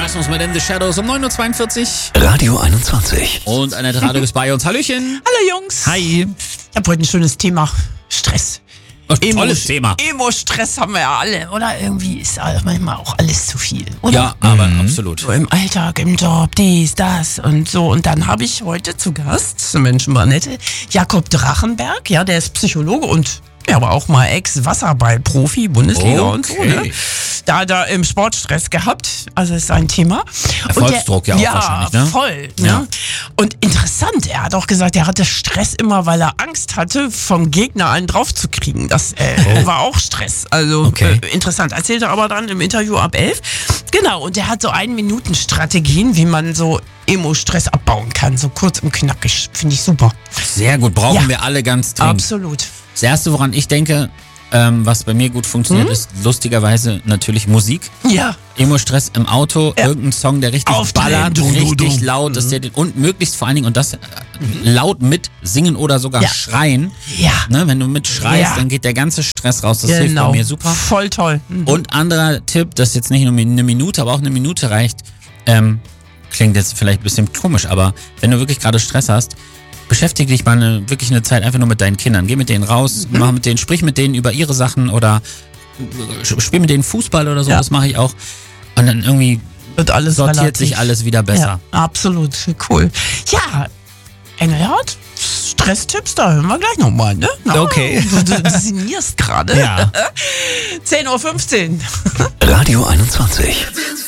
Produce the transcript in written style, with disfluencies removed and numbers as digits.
Orgasmus mit In the Shadows um 9.42 Uhr. Radio 21. Und Annette Radio ist bei uns. Hallöchen. Hallo Jungs. Hi. Ich habe heute ein schönes Thema. Stress. Tolles Thema. Emo-Stress haben wir ja alle, oder? Irgendwie ist manchmal auch alles zu viel, oder? Ja, aber absolut. So im Alltag, im Job, dies, das und so. Und dann habe ich heute zu Gast, Menschenbannette, Jakob Drachenberg. Ja, der ist Psychologe und aber auch mal Ex-Wasserball-Profi, Bundesliga und so. Ne? Da im Sportstress gehabt. Also ist sein Thema. Erfolgsdruck und ja auch wahrscheinlich, ne? Voll. Ne? Ja. Und interessant, er hat auch gesagt, er hatte Stress immer, weil er Angst hatte, vom Gegner einen draufzukriegen. Das war auch Stress. Also interessant. Erzählt er aber dann im Interview ab 11. Genau, und er hat so 1-Minuten-Strategien, wie man so Emo-Stress abbauen kann. So kurz und knackig. Finde ich super. Sehr gut, brauchen wir alle ganz dringend. Absolut. Das Erste, woran ich denke, was bei mir gut funktioniert, ist lustigerweise natürlich Musik. Ja. Emo-Stress im Auto, irgendein Song, der richtig Aufdrehen, ballert, richtig laut ist, und möglichst vor allen Dingen, und das laut mit singen oder sogar schreien. Ja. Ne, wenn du mitschreist, dann geht der ganze Stress raus. Das hilft bei mir super. Voll toll. Und anderer Tipp, das jetzt nicht nur eine Minute, aber auch eine Minute reicht, klingt jetzt vielleicht ein bisschen komisch, aber wenn du wirklich gerade Stress hast, beschäftige dich mal wirklich eine Zeit einfach nur mit deinen Kindern. Geh mit denen raus, mach mit denen, sprich mit denen über ihre Sachen oder spiel mit denen Fußball oder so, das mache ich auch. Und dann irgendwie wird alles sortiert sich alles wieder besser. Ja, absolut, cool. Ja, Engelhardt, Stresstipps, da hören wir gleich nochmal, ne? Okay. Du sinnierst gerade. Ja. 10.15 Uhr. Radio 21.